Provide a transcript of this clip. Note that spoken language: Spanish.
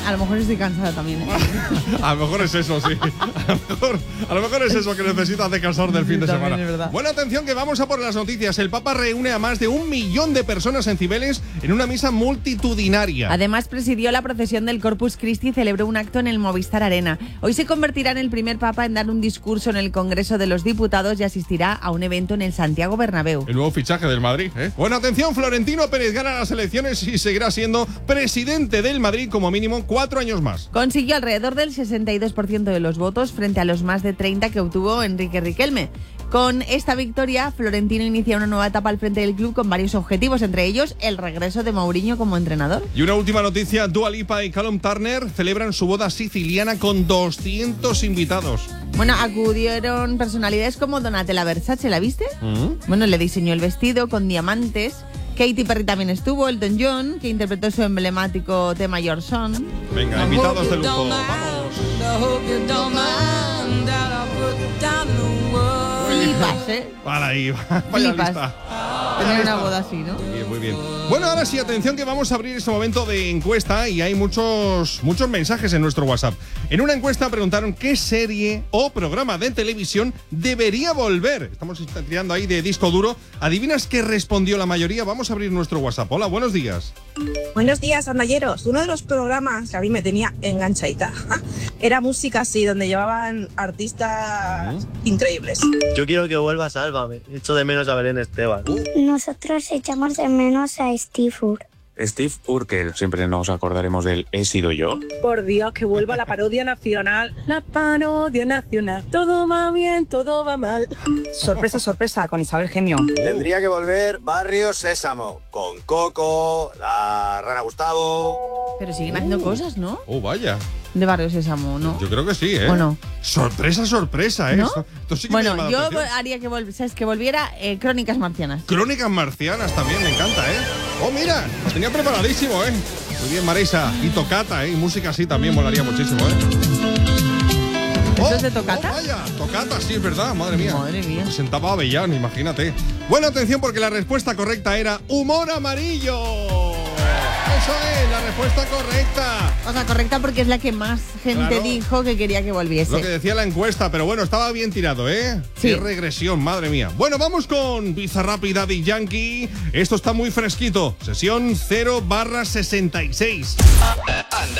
A lo mejor estoy cansada también, ¿eh? A lo mejor es eso, sí. A lo mejor es eso que necesitas descansar del fin de También semana. es verdad. Bueno, atención que vamos a por las noticias. El Papa reúne a más de 1 millón de personas en Cibeles en una misa multitudinaria. Además, presidió la procesión del Corpus Christi y celebró un acto en el Movistar Arena. Hoy se convertirá en el primer papa en dar un discurso en el Congreso de los Diputados y asistirá a un evento en el Santiago Bernabéu. El nuevo fichaje del Madrid, ¿eh? Bueno, atención, Florentino Pérez gana las elecciones y seguirá siendo presidente del Madrid como mínimo 4 años más. Consiguió alrededor del 62% de los votos frente a los más de 30 que obtuvo Enrique Riquelme. Con esta victoria, Florentino inicia una nueva etapa al frente del club con varios objetivos, entre ellos el regreso de Mourinho como entrenador. Y una última noticia, Dua Lipa y Callum Turner celebran su boda siciliana con 200 invitados. Bueno, acudieron personalidades como Donatella Versace, ¿la viste? Bueno, le diseñó el vestido con diamantes. Katy Perry también estuvo, Elton John, que interpretó su emblemático tema Your Song. Venga, invitados de lujo, vamos. Flipas, ¿eh? Para ahí, vaya Flipas. lista. Tener una boda así, ¿no? Muy bien. Bueno, ahora sí, atención que vamos a abrir este momento de encuesta y hay muchos mensajes en nuestro WhatsApp. En una encuesta preguntaron qué serie o programa de televisión debería volver. Estamos tirando ahí de disco duro. ¿Adivinas qué respondió la mayoría? Vamos a abrir nuestro WhatsApp. Hola, buenos días. Buenos días, andalleros. Uno de los programas que a mí me tenía enganchadita era Música Así, donde llevaban artistas increíbles. Yo quiero que vuelva Sálvame. Echo de menos a Belén Esteban. Nosotros echamos de menos a Steve Urkel. Steve Urkel, siempre nos acordaremos del He sido yo. Por Dios, que vuelva la parodia nacional. La parodia nacional. Todo va bien, todo va mal. Sorpresa, sorpresa, con Isabel Gemio. Tendría que volver Barrio Sésamo, con Coco, la Rana Gustavo. Pero siguen haciendo cosas, ¿no? Oh, vaya. De Barrio Sésamo, ¿no? Yo creo que sí, ¿eh? ¿O no? Sorpresa, sorpresa, ¿eh? ¿No? Esto sí que me llama Bueno, la yo atención. haría que volviera Crónicas Marcianas. Crónicas marcianas también, me encanta, ¿eh? Oh, mira, lo tenía preparadísimo, ¿eh? Muy bien, Marisa. Y Tocata, ¿eh? Y música así también molaría muchísimo, ¿eh? ¿Eso es de Tocata? Oh, vaya, Tocata, sí, es verdad, madre mía. Madre mía. Presentaba a Avellán, imagínate. Bueno, atención, porque la respuesta correcta era humor amarillo. Eso es, la respuesta correcta. O sea, correcta porque es la que más gente Claro. dijo que quería que volviese. Lo que decía la encuesta, pero bueno, estaba bien tirado, ¿eh? Sí. Qué regresión, madre mía. Bueno, vamos con Bizarrap y Daddy Yankee. Esto está muy fresquito. Sesión 0/66.